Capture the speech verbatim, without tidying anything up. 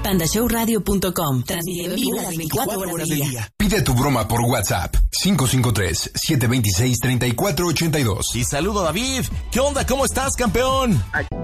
panda show radio punto com. Transmite en vivo las veinticuatro horas del día. Pide tu broma por WhatsApp. cinco cinco tres, siete dos seis, tres cuatro ocho dos. Y saludo a David. ¿Qué onda? ¿Cómo estás, campeón? Aquí